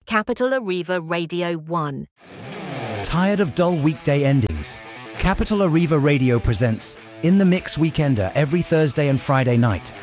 Capital Arriva Radio 1. Tired of dull weekday endings? Capital Arriva Radio presents In the Mix Weekender every Thursday and Friday night.